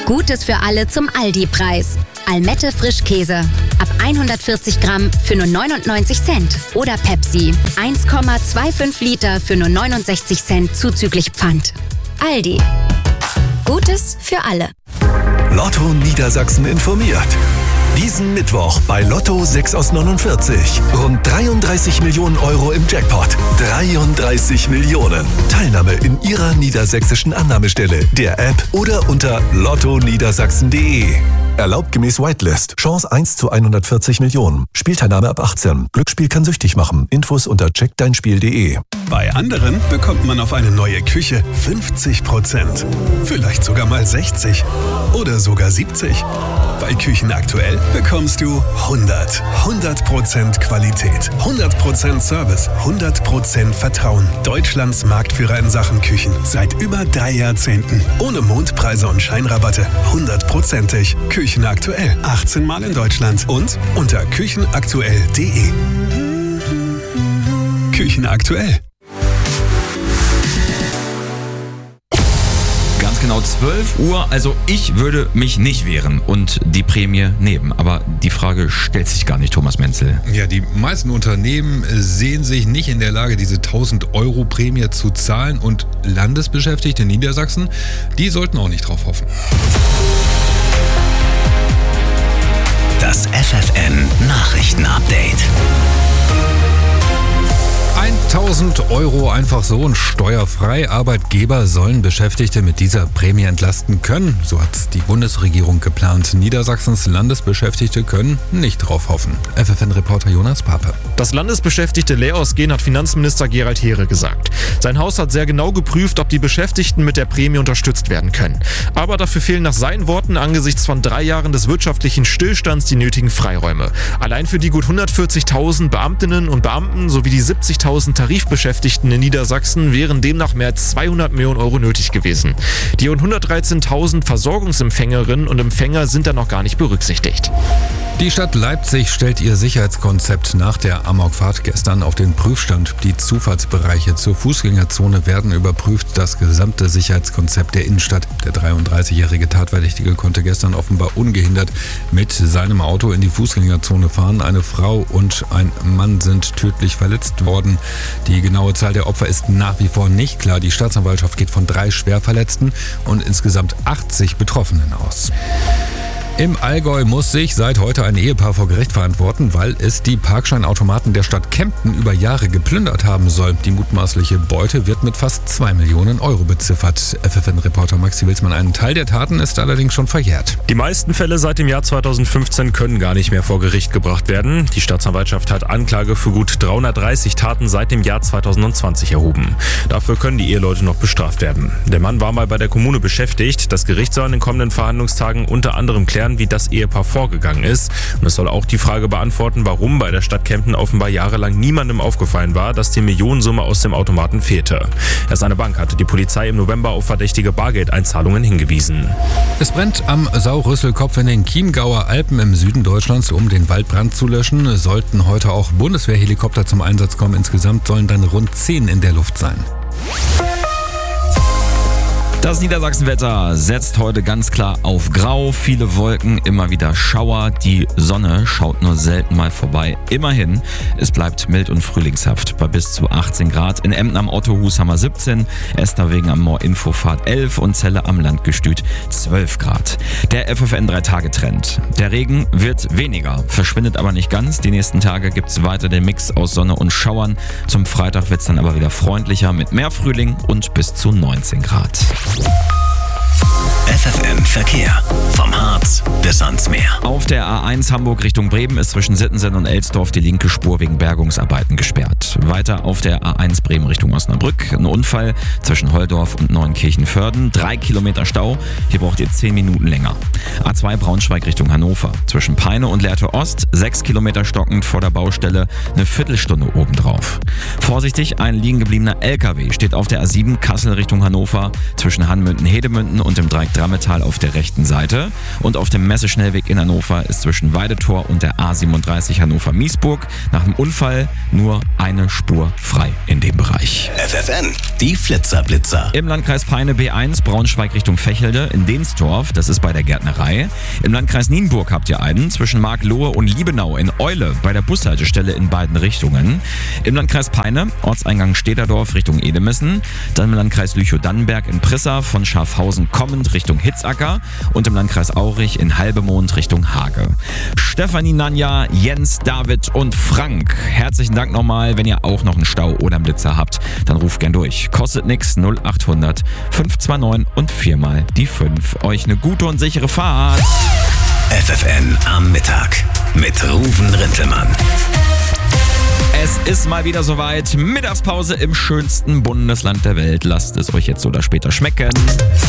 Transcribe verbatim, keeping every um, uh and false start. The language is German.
Gutes für alle zum Aldi-Preis. Almette Frischkäse. Ab hundertvierzig Gramm für nur neunundneunzig Cent. Oder Pepsi. eins Komma fünfundzwanzig Liter für nur neunundsechzig Cent zuzüglich Pfand. Aldi. Gutes für alle. Lotto Niedersachsen informiert. Diesen Mittwoch bei Lotto sechs aus neunundvierzig. Rund dreiunddreißig Millionen Euro im Jackpot. dreiunddreißig Millionen. Teilnahme in Ihrer niedersächsischen Annahmestelle, der App oder unter lotto niedersachsen punkt de. Erlaubt gemäß Whitelist. Chance eins zu hundertvierzig Millionen. Spielteilnahme ab achtzehn. Glücksspiel kann süchtig machen. Infos unter check dein spiel punkt de. Bei anderen bekommt man auf eine neue Küche fünfzig Prozent. Vielleicht sogar mal sechzig. Oder sogar siebzig. Bei Küchen aktuell bekommst du hundert. hundert Prozent Qualität, hundert Prozent Service, hundert Prozent Vertrauen. Deutschlands Marktführer in Sachen Küchen. Seit über drei Jahrzehnten. Ohne Mondpreise und Scheinrabatte. hundertprozentig. Küchen aktuell. achtzehn Mal in Deutschland. Und unter küchenaktuell punkt de. Küchen aktuell. Genau zwölf Uhr, also ich würde mich nicht wehren und die Prämie nehmen. Aber die Frage stellt sich gar nicht, Thomas Menzel. Ja, die meisten Unternehmen sehen sich nicht in der Lage, diese tausend Euro Prämie zu zahlen, und Landesbeschäftigte in Niedersachsen, die sollten auch nicht drauf hoffen. Das F F N Nachrichtenupdate. tausend Euro einfach so und steuerfrei. Arbeitgeber sollen Beschäftigte mit dieser Prämie entlasten können. So hat die Bundesregierung geplant. Niedersachsens Landesbeschäftigte können nicht drauf hoffen. F F N-Reporter Jonas Pape. Das Landesbeschäftigte leer ausgehen, hat Finanzminister Gerald Heere gesagt. Sein Haus hat sehr genau geprüft, ob die Beschäftigten mit der Prämie unterstützt werden können. Aber dafür fehlen nach seinen Worten angesichts von drei Jahren des wirtschaftlichen Stillstands die nötigen Freiräume. Allein für die gut hundertvierzigtausend Beamtinnen und Beamten sowie die siebzigtausend Tarifbeschäftigten in Niedersachsen wären demnach mehr als zweihundert Millionen Euro nötig gewesen. Die rund hundertdreizehntausend Versorgungsempfängerinnen und Empfänger sind da noch gar nicht berücksichtigt. Die Stadt Leipzig stellt ihr Sicherheitskonzept nach der Amokfahrt gestern auf den Prüfstand. Die Zufahrtsbereiche zur Fußgängerzone werden überprüft, das gesamte Sicherheitskonzept der Innenstadt. Der dreiunddreißigjährige Tatverdächtige konnte gestern offenbar ungehindert mit seinem Auto in die Fußgängerzone fahren. Eine Frau und ein Mann sind tödlich verletzt worden. Die genaue Zahl der Opfer ist nach wie vor nicht klar. Die Staatsanwaltschaft geht von drei Schwerverletzten und insgesamt achtzig Betroffenen aus. Im Allgäu muss sich seit heute ein Ehepaar vor Gericht verantworten, weil es die Parkscheinautomaten der Stadt Kempten über Jahre geplündert haben soll. Die mutmaßliche Beute wird mit fast zwei Millionen Euro beziffert. F F N-Reporter Maxi Wilsmann. Ein Teil der Taten ist allerdings schon verjährt. Die meisten Fälle seit dem Jahr zweitausendfünfzehn können gar nicht mehr vor Gericht gebracht werden. Die Staatsanwaltschaft hat Anklage für gut dreihundertdreißig Taten seit dem Jahr zweitausendzwanzig erhoben. Dafür können die Eheleute noch bestraft werden. Der Mann war mal bei der Kommune beschäftigt. Das Gericht soll in den kommenden Verhandlungstagen unter anderem klären, wie das Ehepaar vorgegangen ist. Und es soll auch die Frage beantworten, warum bei der Stadt Kempten offenbar jahrelang niemandem aufgefallen war, dass die Millionensumme aus dem Automaten fehlte. Erst eine Bank hatte die Polizei im November auf verdächtige Bargeldeinzahlungen hingewiesen. Es brennt am Sau-Rüssel-Kopf in den Chiemgauer Alpen im Süden Deutschlands. Um den Waldbrand zu löschen, sollten heute auch Bundeswehrhelikopter zum Einsatz kommen. Insgesamt sollen dann rund zehn in der Luft sein. Das Niedersachsenwetter setzt heute ganz klar auf Grau, viele Wolken, immer wieder Schauer. Die Sonne schaut nur selten mal vorbei. Immerhin, es bleibt mild und frühlingshaft bei bis zu achtzehn Grad. In Emden am Ottohus haben wir siebzehn, Esterwegen am Moor-Infofahrt elf und Celle am Landgestüt zwölf Grad. Der F F N drei Tage Trend. Der Regen wird weniger, verschwindet aber nicht ganz. Die nächsten Tage gibt es weiter den Mix aus Sonne und Schauern. Zum Freitag wird es dann aber wieder freundlicher mit mehr Frühling und bis zu neunzehn Grad. F F N Verkehr. Vom Harz bis ans Meer. Auf der A eins Hamburg Richtung Bremen ist zwischen Sittensen und Elsdorf die linke Spur wegen Bergungsarbeiten gesperrt. Weiter auf der A eins Bremen Richtung Osnabrück. Ein Unfall zwischen Holdorf und Neunkirchen-Förden. Drei Kilometer Stau. Hier braucht ihr zehn Minuten länger. A zwei Braunschweig Richtung Hannover. Zwischen Peine und Lehrte Ost. Sechs Kilometer stockend vor der Baustelle. Eine Viertelstunde obendrauf. Vorsichtig, ein liegen gebliebener L K W steht auf der A sieben Kassel Richtung Hannover. Zwischen Hanmünden-Hedemünden und dem Dreieck Drammetal auf der rechten Seite. Und auf dem Messeschnellweg in Hannover ist zwischen Weidetor und der A siebenunddreißig Hannover-Miesburg nach dem Unfall nur eine spurfrei in dem Bereich. F F N, die Flitzer-Blitzer. Im Landkreis Peine B eins, Braunschweig Richtung Vechelde, in Densdorf, das ist bei der Gärtnerei. Im Landkreis Nienburg habt ihr einen, zwischen Marklohe und Liebenau in Eule, bei der Bushaltestelle in beiden Richtungen. Im Landkreis Peine, Ortseingang Stederdorf Richtung Edemissen. Dann im Landkreis Lüchow-Dannenberg in Prissa, von Schafhausen kommend Richtung Hitzacker. Und im Landkreis Aurich in Halbemond Richtung Hage. Stefanie, Nanja, Jens, David und Frank, herzlichen Dank nochmal. Wenn ihr auch noch einen Stau oder einen Blitzer habt, dann ruft gern durch. Kostet nix, null acht hundert fünf zwei neun und viermal die fünf. Euch eine gute und sichere Fahrt. F F N am Mittag mit Ruven Rintelmann. Es ist mal wieder soweit. Mittagspause im schönsten Bundesland der Welt. Lasst es euch jetzt oder später schmecken.